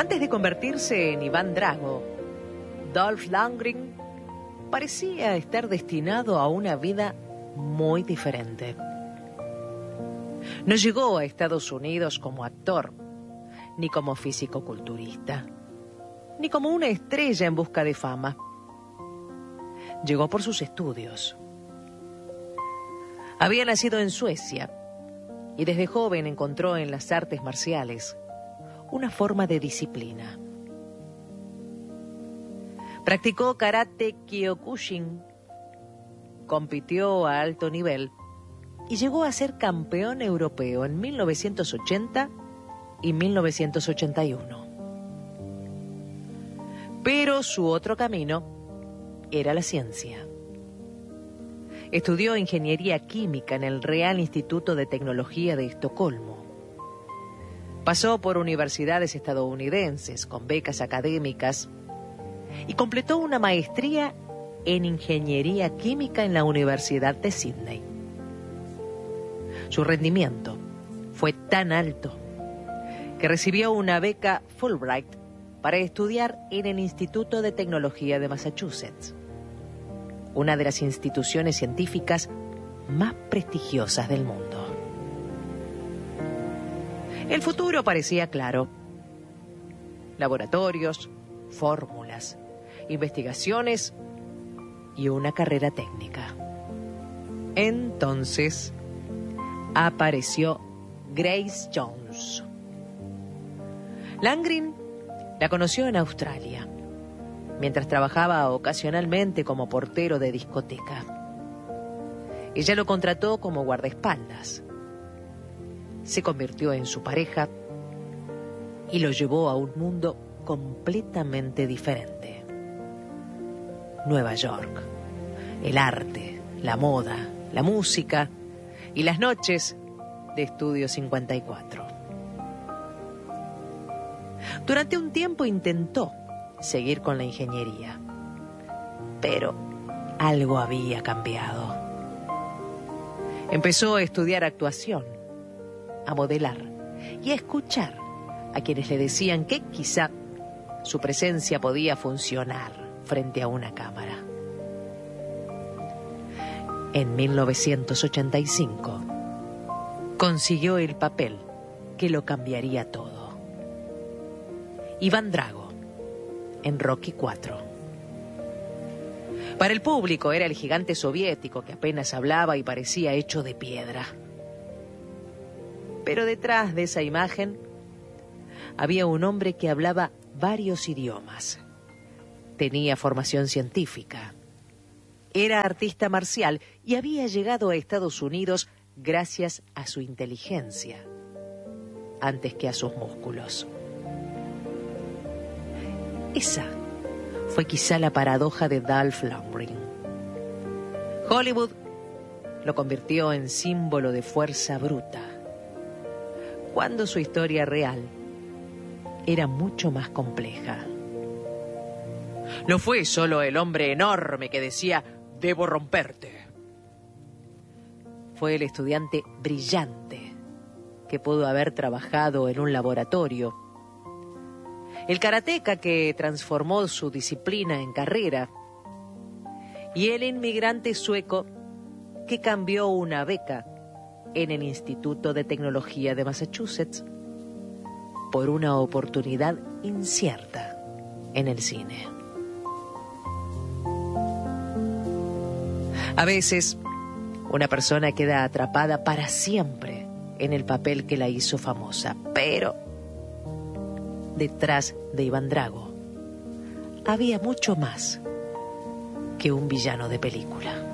Antes de convertirse en Iván Drago, Dolph Lundgren parecía estar destinado a una vida muy diferente. No llegó a Estados Unidos como actor, ni como físico-culturista, ni como una estrella en busca de fama. Llegó por sus estudios. Había nacido en Suecia y desde joven encontró en las artes marciales una forma de disciplina. Practicó karate Kyokushin, compitió a alto nivel y llegó a ser campeón europeo en 1980 y 1981. Pero su otro camino era la ciencia. Estudió ingeniería química en el Real Instituto de Tecnología de Estocolmo. Pasó por universidades estadounidenses con becas académicas y completó una maestría en ingeniería química en la Universidad de Sydney. Su rendimiento fue tan alto que recibió una beca Fulbright para estudiar en el Instituto de Tecnología de Massachusetts, una de las instituciones científicas más prestigiosas del mundo. El futuro parecía claro. Laboratorios, fórmulas, investigaciones y una carrera técnica. Entonces apareció Grace Jones. Lundgren la conoció en Australia, mientras trabajaba ocasionalmente como portero de discoteca. Ella lo contrató como guardaespaldas. Se convirtió en su pareja y lo llevó a un mundo completamente diferente. Nueva York, el arte, la moda, la música y las noches de Estudio 54. Durante un tiempo intentó seguir con la ingeniería, pero algo había cambiado. Empezó a estudiar actuación, a modelar y a escuchar a quienes le decían que quizá su presencia podía funcionar frente a una cámara. En 1985 consiguió el papel que lo cambiaría todo. Iván Drago en Rocky IV. Para el público era el gigante soviético que apenas hablaba y parecía hecho de piedra. Pero detrás de esa imagen había un hombre que hablaba varios idiomas. Tenía formación científica. Era artista marcial y había llegado a Estados Unidos gracias a su inteligencia, antes que a sus músculos. Esa fue quizá la paradoja de Dolph Lundgren. Hollywood lo convirtió en símbolo de fuerza bruta, cuando su historia real era mucho más compleja. No fue solo el hombre enorme que decía, debo romperte. Fue el estudiante brillante que pudo haber trabajado en un laboratorio, el karateca que transformó su disciplina en carrera, y el inmigrante sueco que cambió una beca en el Instituto de Tecnología de Massachusetts por una oportunidad incierta en el cine. A veces, una persona queda atrapada para siempre en el papel que la hizo famosa, pero detrás de Iván Drago había mucho más que un villano de película.